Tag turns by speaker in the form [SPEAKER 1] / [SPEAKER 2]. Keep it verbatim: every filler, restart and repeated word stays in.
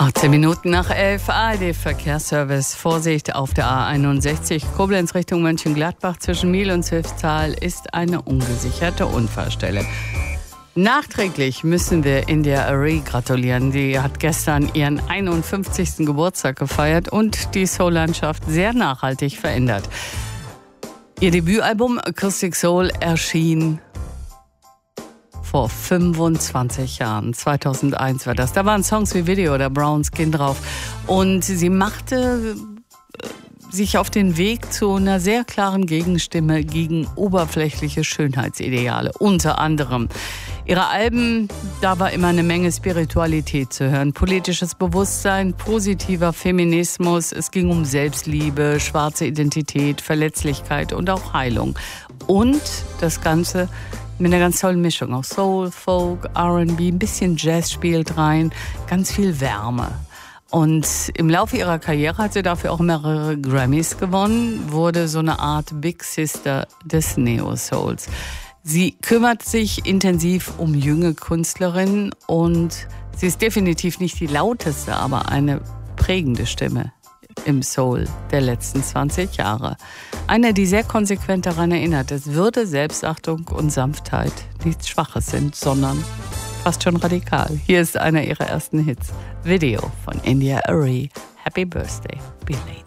[SPEAKER 1] achtzehn Minuten nach elf, A R D-Verkehrsservice. Vorsicht auf der A einundsechzig, Koblenz Richtung Mönchengladbach zwischen Miel und Zwiftstal ist eine ungesicherte Unfallstelle. Nachträglich müssen wir India Arie gratulieren. Die hat gestern ihren einundfünfzigsten Geburtstag gefeiert und die Soul-Landschaft sehr nachhaltig verändert. Ihr Debütalbum Acoustic Soul erschien vor fünfundzwanzig Jahren, zweitausendeins war das. Da waren Songs wie Video oder Brown Skin drauf. Und sie machte sich auf den Weg zu einer sehr klaren Gegenstimme gegen oberflächliche Schönheitsideale. Unter anderem ihre Alben, da war immer eine Menge Spiritualität zu hören. Politisches Bewusstsein, positiver Feminismus. Es ging um Selbstliebe, schwarze Identität, Verletzlichkeit und auch Heilung. Und das Ganze mit einer ganz tollen Mischung aus Soul, Folk, R and B, ein bisschen Jazz spielt rein, ganz viel Wärme. Und im Laufe ihrer Karriere hat sie dafür auch mehrere Grammys gewonnen, wurde so eine Art Big Sister des Neo-Souls. Sie kümmert sich intensiv um junge Künstlerinnen und sie ist definitiv nicht die lauteste, aber eine prägende Stimme im Soul der letzten zwanzig Jahre. Eine, die sehr konsequent daran erinnert, dass Würde, Selbstachtung und Sanftheit nichts Schwaches sind, sondern fast schon radikal. Hier ist einer ihrer ersten Hits, Video von India Arie. Happy Birthday, Belated.